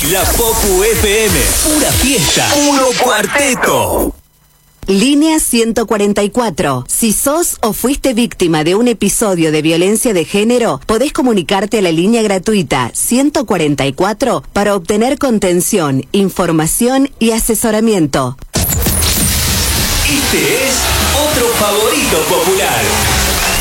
La Popu FM, pura fiesta, puro cuarteto. Línea 144. Si sos o fuiste víctima de un episodio de violencia de género, podés comunicarte a la línea gratuita 144 para obtener contención, información y asesoramiento. Este es otro favorito popular.